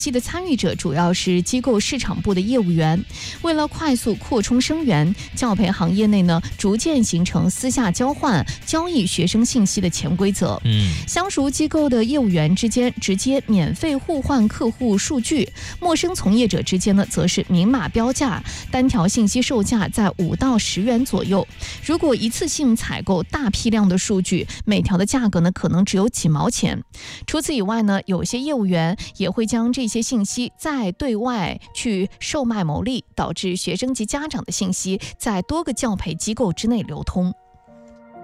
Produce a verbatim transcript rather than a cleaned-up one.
系的参与者主要是机构市场部的业务员。为了快速扩充生源，教培行业内呢逐渐形成私下交换、交易学生信息的潜规则。 嗯， 相熟机构的业务员之间直接免费互换客户数据，陌生从业者之间呢则是明码标价，单条信息售价在五到十元左右。如果一次性采购大批量的数据，每条的价格呢可能只有几毛钱。除此以外呢，有些业务员也会将这些信息再对外去售卖牟利，导致学生及家长的信息在多个教培机构之内流通。